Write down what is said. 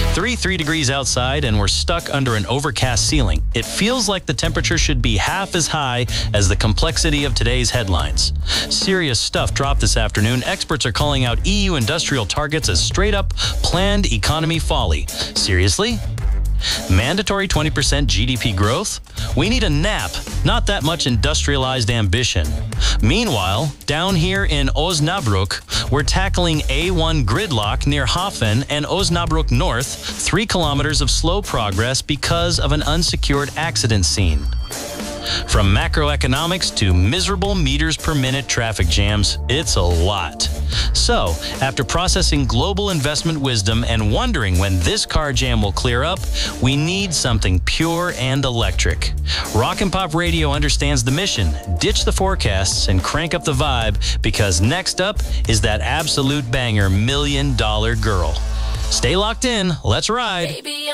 33 degrees outside and we're stuck under an overcast ceiling. It feels like the temperature should be half as high as the complexity of today's headlines. Serious stuff dropped this afternoon. Experts are calling out EU industrial targets as straight-up planned economy folly. Seriously? Mandatory 20% GDP growth? We need a nap, not that much industrialized ambition. Meanwhile, down here in Osnabrück, we're tackling A1 gridlock near Hafen and Osnabrück North, 3 kilometers of slow progress because of an unsecured accident scene. From macroeconomics to miserable meters per minute traffic jams, it's a lot. So, after processing global investment wisdom and wondering when this car jam will clear up, we need something pure and electric. Rock and Pop Radio understands the mission. Ditch the forecasts and crank up the vibe, because next up is that absolute banger, $1 Million Girl. Stay locked in. Let's ride. Baby,